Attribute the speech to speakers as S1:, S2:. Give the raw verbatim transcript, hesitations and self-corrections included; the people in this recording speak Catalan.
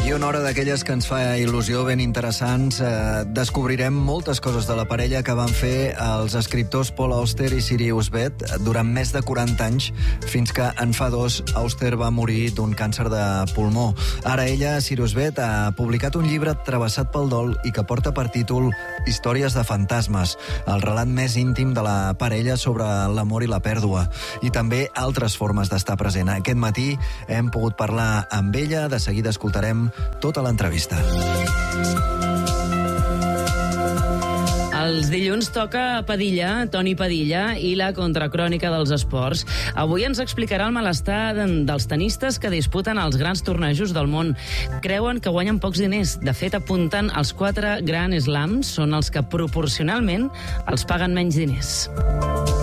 S1: Avui, una hora d'aquelles que ens fa il·lusió, ben interessants, eh, descobrirem moltes coses de la parella que van fer els escriptors Paul Auster i Sirius Beth durant més de quaranta anys, fins que en fa dos Auster va morir d'un càncer de pulmó. Ara ella, Sirius Beth, ha publicat un llibre travessat pel dol i que porta per títol Històries de fantasmes, el relat més íntim de la parella sobre l'amor i la pèrdua, i també altres formes d'estar present. Aquest matí hem pogut parlar amb ella, de seguida escoltarem tota l'entrevista.
S2: Els dilluns toca Padilla, Toni Padilla, i la contracrònica dels esports. Avui ens explicarà el malestar dels tenistes que disputen els grans tornejos del món. Creuen que guanyen pocs diners. De fet, apunten els quatre Grand Slams són els que proporcionalment els paguen menys diners.